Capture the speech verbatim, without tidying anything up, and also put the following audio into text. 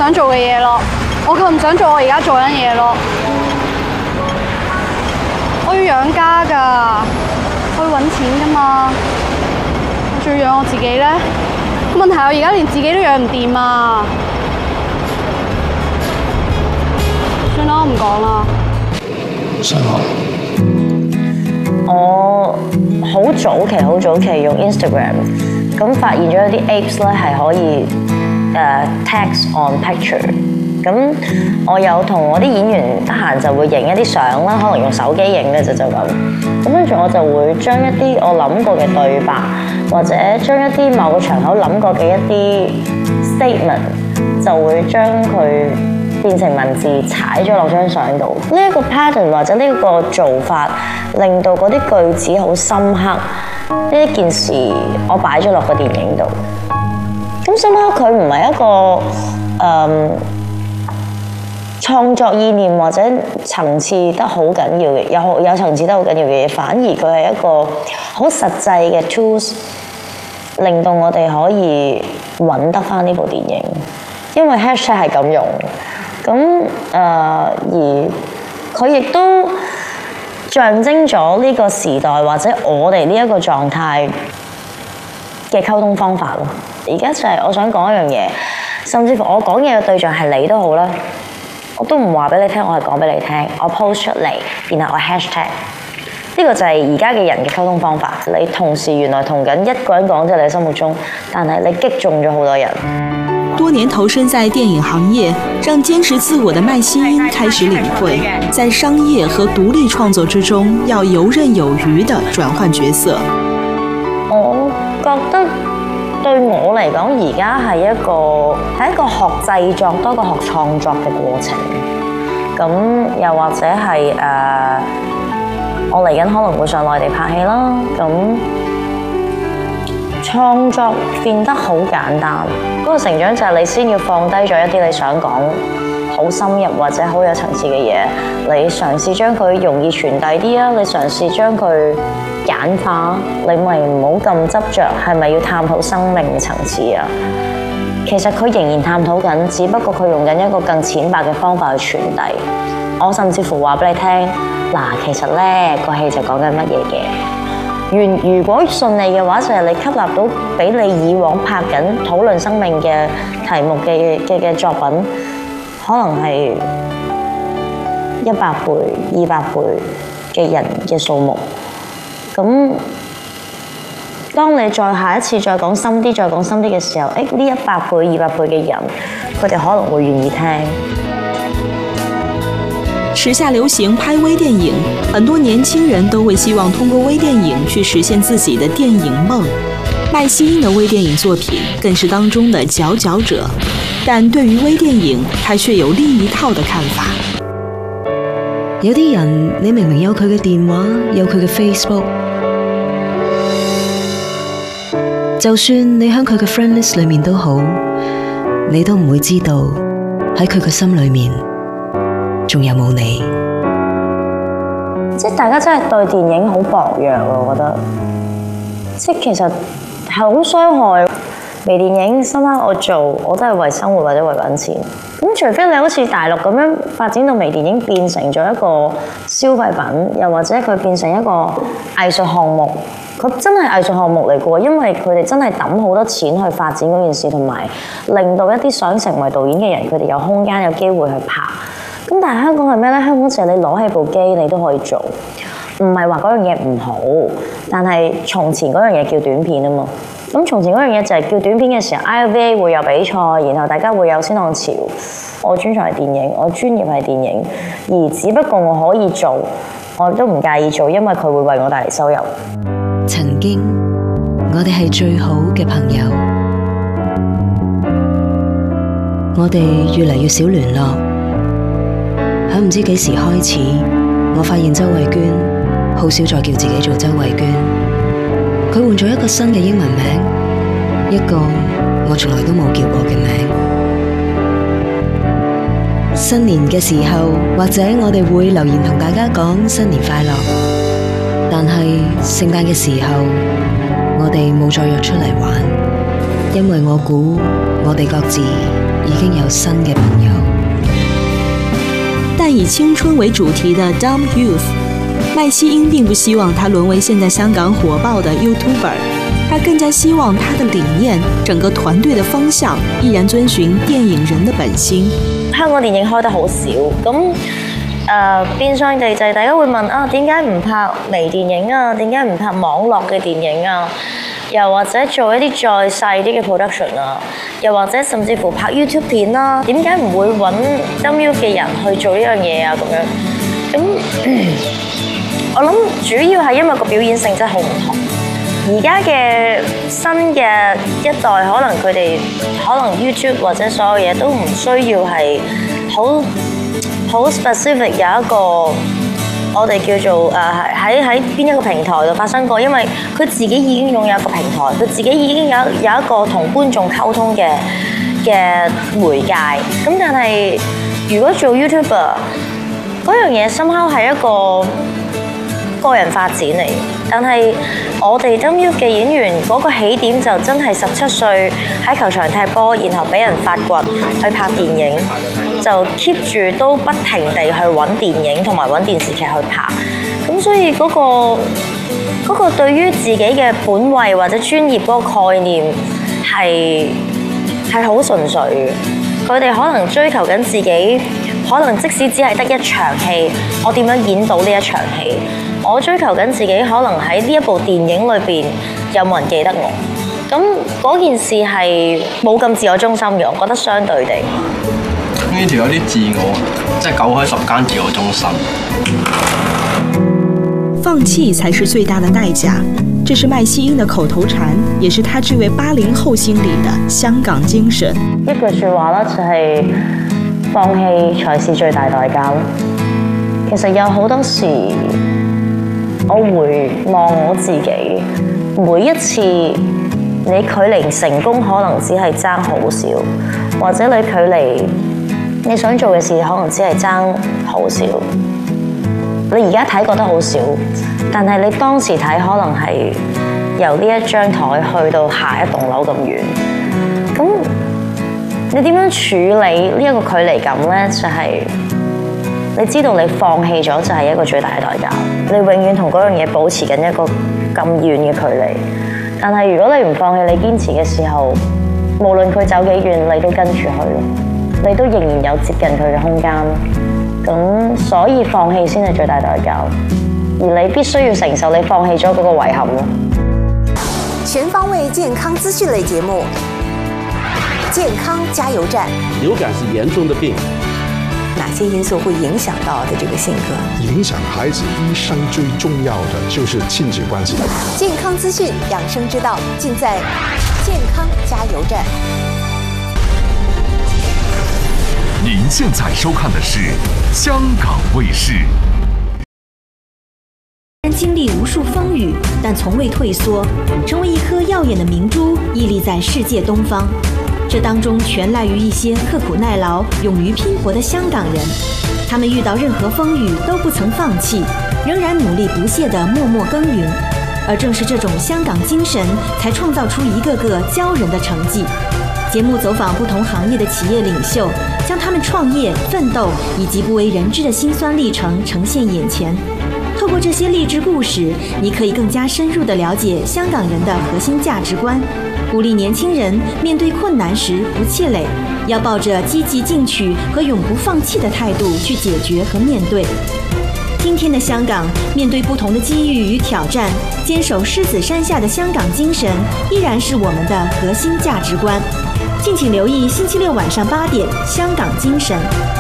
想做嘅嘢咯，我夠唔想做我而家做緊嘢咯。我要養家㗎，我要揾錢㗎嘛，我仲要養我自己咧。問題我而家連自己都養唔掂啊！算啦，我唔講啦。 想學。 我好早期好早期用 Instagram， 咁發現咗有啲 apps 咧係可以誒、uh, text on picture。咁我有同我啲演員得閒就會影一啲相啦，可能用手機影嘅就就咁。咁跟住我就會將一啲我諗過嘅對白，或者將一啲某個場口諗過嘅一啲 statement， 就會將佢變成文字踩咗落張相度。呢一個 pattern 或者呢個做法，令到嗰啲句子好深刻。呢一件事我擺咗落個電影度。咁深刻佢唔係一個誒。嗯創作意念或者層次得好緊要嘅，有有層次得好緊要嘅嘢，反而佢係一個好實際嘅 tools， 令到我哋可以揾得返呢部電影，因為 hashtag 係咁用，咁誒、呃、而佢亦都象徵咗呢個時代或者我哋呢一個狀態嘅溝通方法咯。而家就係我想講一樣嘢，甚至乎我講嘢嘅對象係你都好啦。我都唔話俾你聽，我係講俾你聽，我 post 出嚟，然後我 hashtag， 呢個就係而家嘅人嘅溝通方法。你同時原來同緊一個人講，即係你心目中，但係你擊中咗好多人。 多年投身在電影行業，讓堅持自我的麥希英開始領會，在商業和獨立創作之中，要游刃有餘地轉換角色。 我覺得對我嚟講，而家係一個係一個學製作多過學創作嘅過程。咁又或者係誒、呃，我嚟緊可能會上內地拍戲啦。咁創作變得好簡單，嗰、那個成長就係你先要放低咗一啲你想講好深入或者好有層次嘅嘢，你嘗試將佢容易傳遞啲啊！你嘗試將佢簡化，你咪唔好咁執着，係咪要探討生命嘅層次啊？其實佢仍然探討緊，只不過佢用緊一個更淺白嘅方法去傳遞。我甚至乎話俾你聽，嗱，其實咧個戲就講緊乜嘢嘅。如如果順利嘅話，就係、是、你吸納到比你以往拍緊討論生命嘅題目嘅嘅嘅作品，可能係一百倍、二百倍嘅人嘅數目。咁，當你再下一次再講深啲、再講深啲嘅時候，誒呢一百倍、二百倍嘅人，佢哋可能會願意聽。 時下流行拍微電影，很多年輕人都會希望通過微電影去實現自己的電影夢。麥希英的微電影作品更是當中的佼佼者，但對於微電影，他卻有另一套的看法。 有啲人，你明明有佢嘅電話，有佢嘅 Facebook， 就算你喺佢嘅 friend list 裏面都好，你都唔會知道喺佢嘅心裏面仲有冇你。 即係大家真係對電影好薄弱啊，我覺得。即係其實係好傷害。微電影深刻我做，我都係為生活或者為揾錢。咁除非你好似大陸咁樣發展到微電影變成咗一個消費品，又或者佢變成一個藝術項目，佢真係藝術項目嚟嘅喎，因為佢哋真係抌好多錢去發展嗰件事，同埋令到一啲想成為導演嘅人，佢哋有空間有機會去拍。咁但係香港係咩呢？香港就係你攞起部機你都可以做，唔係話嗰樣嘢唔好，但係從前嗰樣嘢叫短片啊嘛。咁從前嗰樣嘢就係叫短片嘅時候 ，I V A 會有比賽，然後大家會有先浪潮。我專長係電影，我專業係電影，而只不過我可以做，我都唔介意做，因為佢會為我帶嚟收入。 曾經我哋係最好嘅朋友，我哋越嚟越少聯絡。喺唔知幾時開始，我發現周慧娟好少再叫自己做周慧娟。佢換咗一個新嘅英文名，一個我從來都冇叫過嘅名。新年嘅時候，或者我哋會留言同大家講新年快樂，但係聖誕嘅時候，我哋冇再約出嚟玩，因為我估我哋各自已經有新嘅朋友。 但以青春為主題的 Dumb Youth， 麥希英並不希望他淪為現在香港火爆的 YouTuber， 他更加希望他的理念、整個團隊的方向依然遵循電影人的本心。 香港電影開得好少，咁誒、呃、變相地就係大家會問啊，點解唔拍微電影啊？點解唔拍網絡嘅電影啊？又或者做一啲再細啲嘅 production 啊？又或者甚至乎拍 YouTube 片啦？點解唔會揾 Dumb Youth 嘅人去做呢樣嘢啊？咁樣咁、嗯、我諗主要係因為個表演性質好唔同。而家嘅新嘅一代，可能佢哋可能 YouTube 或者所有嘢都唔需要係好好 specific 有一個。我哋叫做誒喺喺邊一個平台度發生過，因為佢自己已經擁有一個平台，佢自己已經有有一個同觀眾溝通嘅嘅媒介。咁但係如果做 YouTuber 嗰樣嘢，somehow係一個個人發展嚟。但係我哋 Dumb Youth 嘅演員嗰個起點就真係十七歲喺球場踢波，然後俾人發掘去拍電影，就 keep 住都不停地去揾電影同埋揾電視劇去拍。咁所以嗰個嗰個對於自己嘅本位或者專業嗰個概念係係好純粹嘅。佢哋可能追求緊自己，可能即使只係得一場戲，我點樣演到呢一場戲？我追求緊自己，可能喺呢一部電影裏邊有冇人記得我？咁嗰件事係冇咁自我中心嘅，我覺得相對地。 呢條有啲自我，即係九開十間自我中心。 放棄才是最大的代價，這是麥希英的口頭禪，也是他這位八零後心裡的香港精神。 一句説話啦，就係放棄才是最大代價。其實有好多時，我回望我自己，每一次你距離成功可能只係爭好少，或者你距離你想做嘅事可能只係爭好少。你而家睇覺得好少，但係你當時睇可能係由呢一張台去到下一棟樓咁遠。咁你點樣處理呢一個距離感呢？就係、是、你知道你放棄咗就係一個最大嘅代價。你永遠同嗰樣嘢保持緊一個咁遠嘅距離。但係如果你唔放棄，你堅持嘅時候，無論佢走幾遠，你都跟住去，你都仍然有接近佢嘅空間。咁所以放棄先係最大代價，而你必須要承受你放棄咗嗰個遺憾咯。 全方位健康資訊類節目，健康加油站。 流感是嚴重的病， 哪些因素會影響到的這個性格？ 影響孩子一生最重要的就是親子關係。 健康資訊、養生之道，盡在健康加油站。 您現在收看的是香港衛視。 經歷無數風雨，但從未退縮，成為一顆耀眼的明珠，屹立在世界東方。這當中全賴於一些刻苦耐勞、勇於拼搏的香港人。他們遇到任何風雨都不曾放棄，仍然努力不懈地默默耕耘。而正是這種香港精神，才創造出一個個驕人的成績。節目走訪不同行業的企業領袖，將他們創業、奮鬥以及不為人知的辛酸歷程呈現眼前。透過這些勵志故事，你可以更加深入地了解香港人的核心價值觀，鼓勵年輕人面對困難時不氣餒，要抱着積極進取和永不放棄的態度去解決和面對。今天的香港，面對不同的機遇與挑戰，堅守獅子山下的香港精神，依然是我們的核心價值觀。敬請留意星期六晚上八點《香港精神》。